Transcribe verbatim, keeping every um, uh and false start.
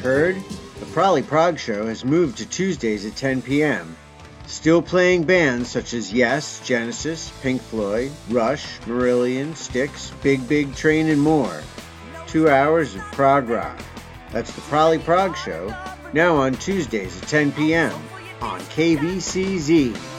Heard? The Prolly Prog Show has moved to Tuesdays at ten p.m. Still playing bands such as Yes, Genesis, Pink Floyd, Rush, Marillion, Styx, Big Big Train, and more. Two hours of prog rock. That's the Prolly Prog Show, now on Tuesdays at ten p.m. on K B C Z.